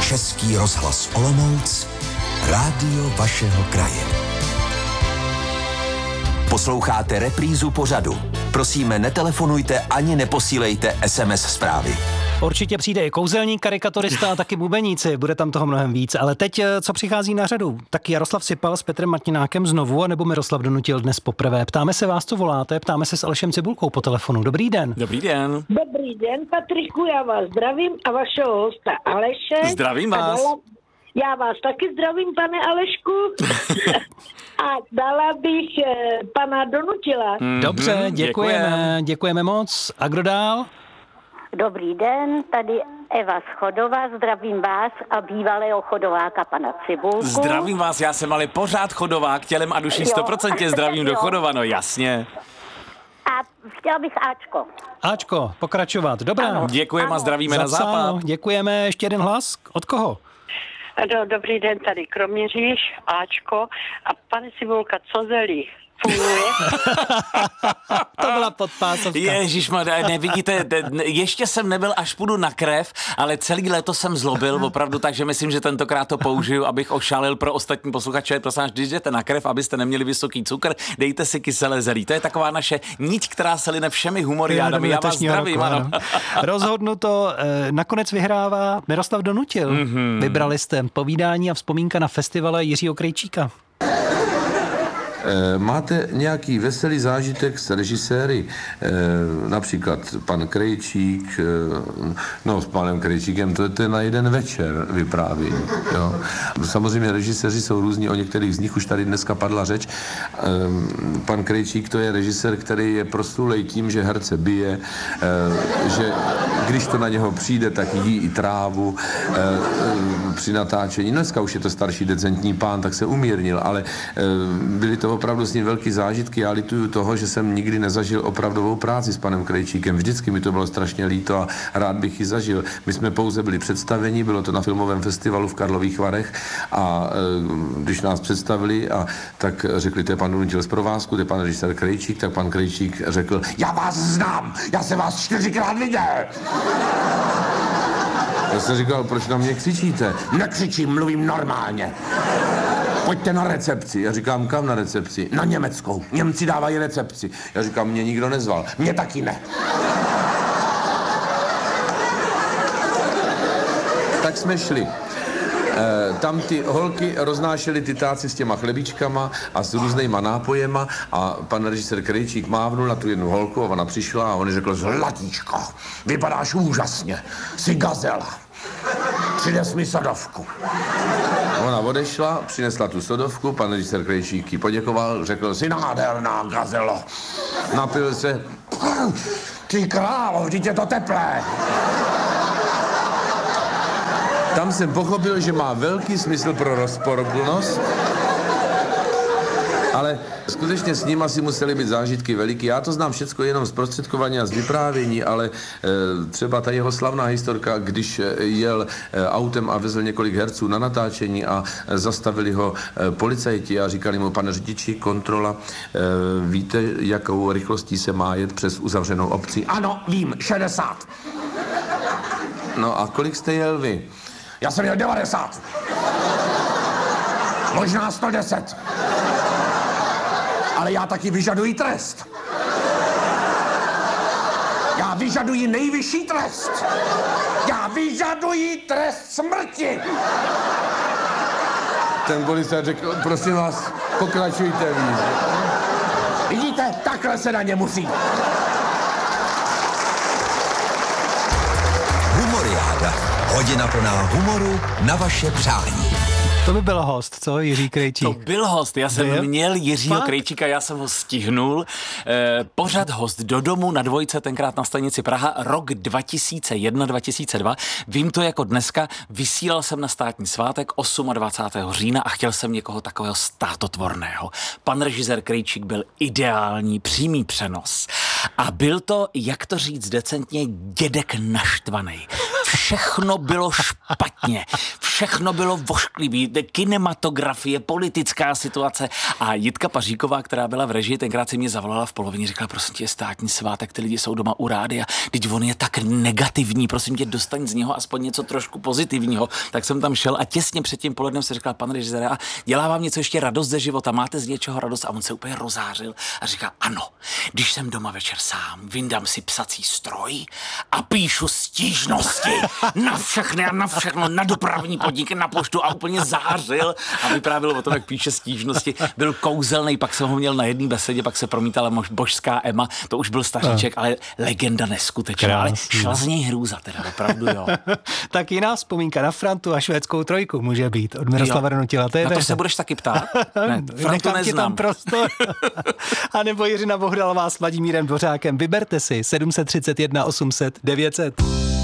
Český rozhlas Olomouc, rádio vašeho kraje. Posloucháte reprízu pořadu. Prosíme, netelefonujte ani neposílejte SMS zprávy. Určitě přijde i kouzelník, karikaturista a taky bubeníci, bude tam toho mnohem víc. Ale teď, co přichází na řadu? Tak Jaroslav Sypal s Petrem Martinákem znovu, anebo Miroslav Donutil dnes poprvé. Ptáme se vás, co voláte, ptáme se s Alešem Cibulkou po telefonu. Dobrý den. Dobrý den. Dobrý den, Patriku, já vás zdravím a vašeho hosta Aleše. Zdravím vás. Já vás taky zdravím, pane Alešku. A dala bych pana Donutila. Dobře, děkujeme moc. A kdo dál? Dobrý den, tady Eva Schodová, zdravím vás a bývalého chodováka pana Cibulku. Zdravím vás, já jsem ale pořád chodovák, tělem a duší 100% zdravím do Chodova, no jasně. A chtěla bych Ačko. Ačko, pokračovat, dobrá. Ano. Děkujeme a zdravíme na západ. Děkujeme, ještě jeden hlas, od koho? Dobrý den, tady Kroměříž, Ačko a pane Cibulka, co zelí? Funguje? To byla podpásovka. Ježišmarja, nevidíte, ještě jsem nebyl, až půjdu na krev, ale celý léto jsem zlobil opravdu, takže myslím, že tentokrát to použiju, abych ošálil pro ostatní posluchače. Prosím vás, když jdete na krev, abyste neměli vysoký cukr, dejte si kyselé zelí. To je taková naše niť, která se line všemi humoriádami. Já vás zdravím, ano. Rozhodnuto, nakonec vyhrává Miroslav Donutil. Vybrali jste povídání a vzpomínka na festivale Jiřího Krejčíka. Máte nějaký veselý zážitek s režiséry, například pan Krejčík, no s panem Krejčíkem, to je na jeden večer vypráví. Jo. Samozřejmě režiséři jsou různí, o některých z nich už tady dneska padla řeč. Pan Krejčík to je režisér, který je proslulej tím, že herce bije, že když to na něho přijde, tak jí i trávu při natáčení. Dneska už je to starší decentní pán, tak se umírnil, ale byly to opravdu s ním velký zážitky. Já lituju toho, že jsem nikdy nezažil opravdovou práci s panem Krejčíkem. Vždycky mi to bylo strašně líto a rád bych ji zažil. My jsme pouze byli představeni, bylo to na filmovém festivalu v Karlových Varech a když nás představili a tak řekli, to je pan Donutil z provázku, to je pan režisér Krejčík, tak pan Krejčík řekl, já vás znám, já jsem vás 4krát viděl. Já jsem říkal, proč na mě křičíte? Nekřičím, mluvím normálně. Pojďte na recepci. Já říkám, kam na recepci? Na německou. Němci dávají recepci. Já říkám, mě nikdo nezval. Mě taky ne. Tak jsme šli. Tam ty holky roznášely ty táci s těma chlebíčkama a s různýma nápojema a pan režisér Krejčík mávnul na tu jednu holku a ona přišla a on řekl, zlatíčko, vypadáš úžasně, jsi gazela. Přines mi sodovku. Ona odešla, přinesla tu sodovku, pan režisér Krejčík jí poděkoval, řekl, jsi nádherná gazelo. Napil se, ty králo, vždyť je to teplé. Tam jsem pochopil, že má velký smysl pro rozporuplnost, ale skutečně s ním asi musely být zážitky veliký. Já to znám všecko jenom z prostředkování a z vyprávění, ale třeba ta jeho slavná historka, když jel autem a vezl několik herců na natáčení a zastavili ho policajti a říkali mu, pane řidiči, kontrola, víte, jakou rychlostí se má jet přes uzavřenou obci? Ano, vím, 60. No a kolik jste jel vy? Já jsem jel 90. Možná 110. Ale já taky vyžaduji trest. Já vyžaduji nejvyšší trest. Já vyžaduji trest smrti. Ten policajt řekl, prosím vás, pokračujte víc. Vidíte, takhle se na ně musí. Humoriáda. Hodina plná humoru na vaše přání. To by byl host, co? Jiří Krejčík. To byl host, já jsem měl Jiřího Krejčíka, já jsem ho stihnul. Pořad host do domu na Dvojce, tenkrát na stanici Praha, rok 2001-2002. Vím to jako dneska, vysílal jsem na státní svátek 28. října a chtěl jsem někoho takového státotvorného. Pan režisér Krejčík byl ideální, přímý přenos. A byl to, jak to říct decentně, dědek naštvaný. Všechno bylo špatně. všechno bylo vošklivý, kinematografie, politická situace. A Jitka Paříková, která byla v režii, tenkrát si mě zavolala v polovině, řekla, prosím tě, je státní svátek, ty lidi jsou doma u rádia, teď on je tak negativní, prosím tě, dostaň z něho aspoň něco trošku pozitivního. Tak jsem tam šel a těsně před tím polednem se řekla, pan režisér, a dělá vám něco ještě radost ze života, máte z něčeho radost? A on se úplně rozářil a říká, ano, když jsem doma večer sám, vyndám si psací stroj a píšu stížnosti na všechny a na všechno, na dopravní podniky, na poštu, a úplně zářil a vyprávěl o tom, jak píše stížnosti. Byl kouzelný, pak jsem ho měl na jedné besedě, pak se promítala božská Emma, to už byl staříček, ale legenda neskutečná, ale šla z něj hrůza teda, opravdu jo. Tak jiná vzpomínka na Frantu a švédskou trojku může být od Miroslava Donutila. Na to se budeš taky ptát? Ne, Frantu neznám. Tam prostor. A nebo Jiřina Bohdalová s Vladimírem Dvořákem. Vyberte si 731 800 900.